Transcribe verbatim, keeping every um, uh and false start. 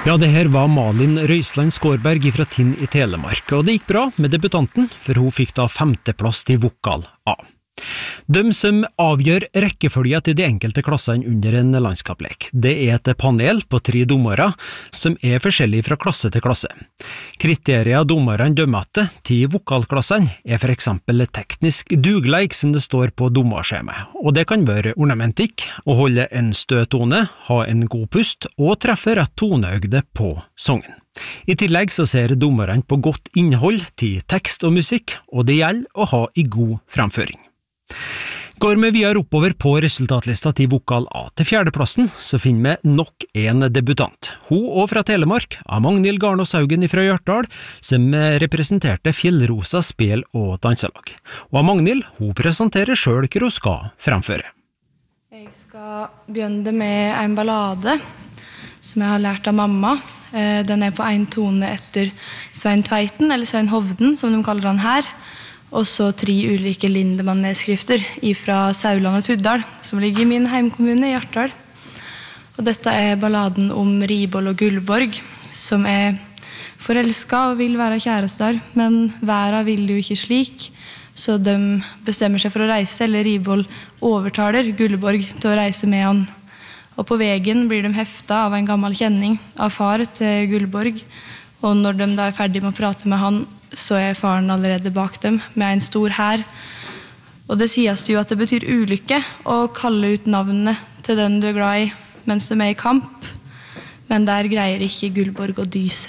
Ja, det her var Malin Røisland Skårberg fra Tinn i Telemark, og det gikk bra med debutanten, for hun fikk da femteplass til vokal A. De som avgjør rekkefølgen til de enkelte klassene under en landskapslek, det er et panel på tre dommere som er forskjellige fra klasse til klasse. Kriterier dommerne dømmer etter til vokalklassene er for eksempel teknisk dugleik som det står på dommerskjemaet, og det kan være ornamentikk, å holde en støttone, ha en god pust og treffe rett toneøgde på sangen. I tillegg så ser dommerne på godt innhold til tekst og musikk, og det gjelder å ha i god fremføring. Går vi videre oppover på resultatlista til vokal A til fjerdeplassen, så finner vi nok en debutant. Hun og fra Telemark, av Magnhild Garnås Haugen fra Hjartdal, som representerte Fjellrosa spel- og danselag. Og av Magnhild, hun presenterer selv hva hun skal fremføre. Jeg skal begynne med en ballade som jeg har lært av mamma. Den er på en tone etter Svein Tveiten, eller Svein Hovden, som de kaller han her. Og så tre ulike Lindemann-nedskrifter fra Sauland og Tuddal, som ligger i min heimkommune, Hjartdal. Og dette er balladen om Riboll og Gullborg, som er forelsket og vil være kjærester, men verden vil jo ikke slik, så de bestemmer seg for å reise, eller Riboll overtaler Gullborg til å reise med han. Og på veien blir de heftet av en gammel kjenning av far til Gullborg, og når de da er ferdig med å prate med han, så er faren allerede bak dem med en stor hær. Og det sies jo at det betyr ulykke å kalle ut navnet til den du er glad i mens de er i kamp, men der greier ikke Gullborg å dy seg.